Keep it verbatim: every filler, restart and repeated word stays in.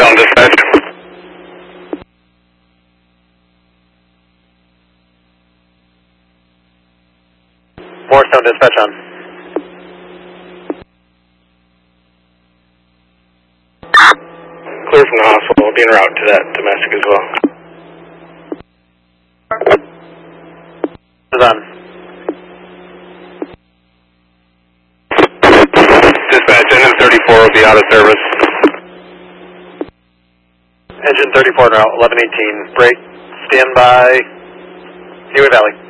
on dispatch. Morristown dispatch on. Clear from the hospital. We'll be en route to that domestic as well. Is on. Dispatch, engine thirty-four will be out of service. Engine thirty-four now, eleven eighteen. Break. Stand by. Seaway Valley.